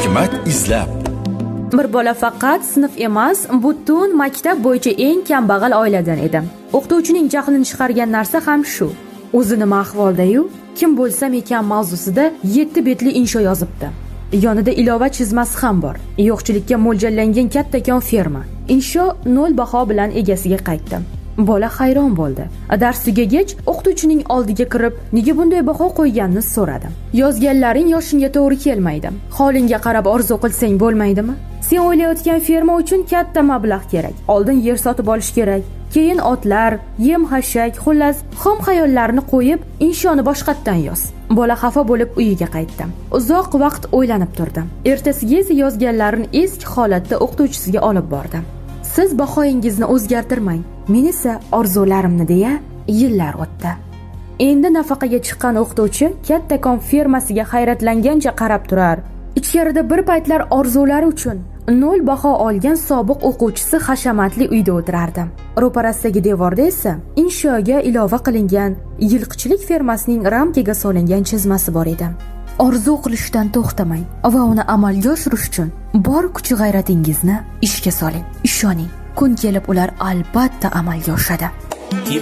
hikmat izlab. Bir bola faqat sinf emas, butun maktab bo'yicha eng kambag'al oiladan edi. O'qituvchining jahlini chiqargan narsa ham shu. O'zi nima ahvolda-yu, kim bo'lsam ekan mavzusida 7 betli insho yozibdi. Yonida ilova chizmasi ham bor. Yo'qchilikka mo'ljallangan kattakon ferma. Insho 0 baho bilan egasiga qaytdi. Bola hayron bo'ldi. Dars tugagach, o'qituvchining oldiga kirib, nega bunday baho qo'yganini so'radi. Yozganlaring yoshingga to'g'ri kelmaydi. Holingga qarab orzu qilsang bo'lmaydimi? Sen o'ylayotgan ferma uchun katta mablag' kerak. Oldin yer sotib olish kerak. Keyin otlar, yem-hashak, xullas, xom xayollarni qo'yib, inshoni boshqatdan yoz. Bola xafa bo'lib uyiga qaytdi. Uzoq vaqt o'ylanib turdi. Ertasiga esa yozganlarini eski holatda o'qituvchisiga olib bordi. Siz bahoyingizni o'zgartirmang, men esa orzularimni deya yillar o'tdi. Endi nafaqaga chiqqan o'qituvchi kattakon fermasiga hayratlangancha qarab turar. Ichkarida bir paytlar orzulari uchun 0 baho olgan sobiq o'quvchisi hashamatli uyda o'tirardi. Ro'parasidagi devorda esa inshoga ilova qilingan yilqichilik fermasining ramkaga solingan chizmasi bor edi. Orzu qilishdan to'xtamang va uni amalga oshirish uchun bor kuch-g'ayratingizni ishga soling. Ishoning, kun kelib ular albatta amalga oshadi.